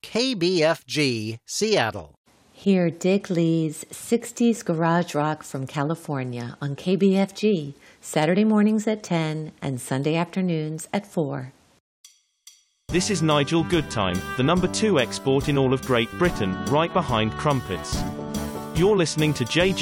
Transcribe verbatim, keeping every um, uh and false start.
K B F G, Seattle. Hear Dick Lee's sixties Garage Rock from California on K B F G, Saturday mornings at ten and Sunday afternoons at four. This is Nigel Goodtime, the number two export in all of Great Britain, right behind crumpets. You're listening to J J